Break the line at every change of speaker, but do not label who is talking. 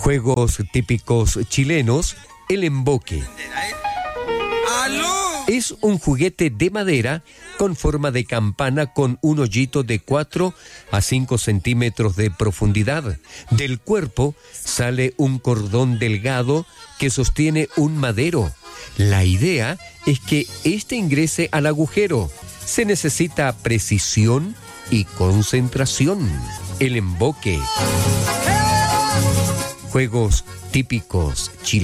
Juegos típicos chilenos, el emboque.
¡Aló!
Es un juguete de madera con forma de campana con un hoyito de 4 a 5 centímetros de profundidad. Del cuerpo sale un cordón delgado que sostiene un madero. La idea es que éste ingrese al agujero. Se necesita precisión y concentración. El emboque. Juegos típicos chilenos.